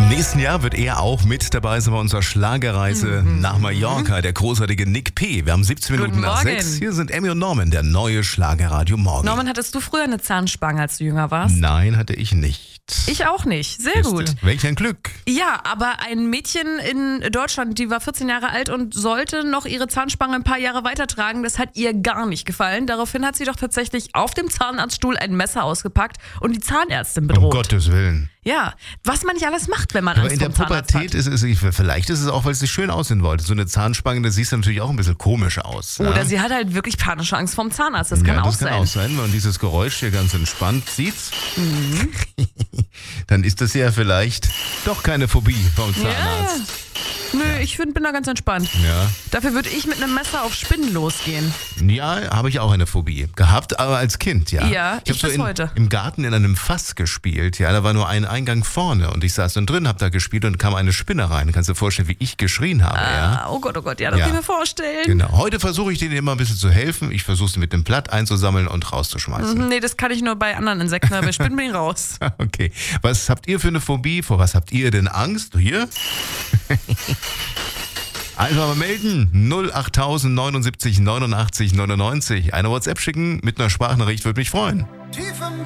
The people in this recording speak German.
Im nächsten Jahr wird er auch mit dabei sein bei unserer Schlagerreise nach Mallorca, der großartige Nick P. Wir haben 17 Minuten nach 6. Hier sind Emmy und Norman, der neue Schlagerradio Morgen. Norman, hattest du früher eine Zahnspange, als du jünger warst? Nein, hatte ich nicht. Ich auch nicht. Sehr gut. Welch ein Glück. Ja, aber ein Mädchen in Deutschland, die war 14 Jahre alt und sollte noch ihre Zahnspange ein paar Jahre weitertragen. Das hat ihr gar nicht gefallen. Daraufhin hat sie doch tatsächlich auf dem Zahnarztstuhl ein Messer ausgepackt und die Zahnärztin bedroht. Um Gottes Willen. Ja, was man nicht alles macht, wenn man Aber Angst in der vor dem Zahnarzt Pubertät ist es, vielleicht ist es auch, weil sie schön aussehen wollte. So eine Zahnspange, das sieht natürlich auch ein bisschen komisch aus. Oder ja? sie hat halt wirklich panische Angst vorm Zahnarzt. Das kann auch sein. Das kann auch sein, wenn man dieses Geräusch hier ganz entspannt sieht. Dann ist das ja vielleicht doch keine Phobie vom Zahnarzt. Ja. Nö, ich bin da ganz entspannt. Ja. Dafür würde ich mit einem Messer auf Spinnen losgehen. Ja, habe ich auch eine Phobie gehabt, aber als Kind, ja. Ja, ich habe bis heute. Im Garten in einem Fass gespielt, ja, da war nur ein Eingang vorne und ich saß dann drin, habe da gespielt und kam eine Spinne rein. Kannst du dir vorstellen, wie ich geschrien habe, ja? Oh Gott, ja, das kann ich mir vorstellen. Genau. Heute versuche ich denen immer ein bisschen zu helfen. Ich versuche sie mit dem Blatt einzusammeln und rauszuschmeißen. Nee, das kann ich nur bei anderen Insekten, aber bei Spinnen bin ich raus. Okay. Was habt ihr für eine Phobie? Vor was habt ihr denn Angst? Hier? Einfach mal melden. 08000 79 89 99. Eine WhatsApp schicken mit einer Sprachnachricht, würde mich freuen.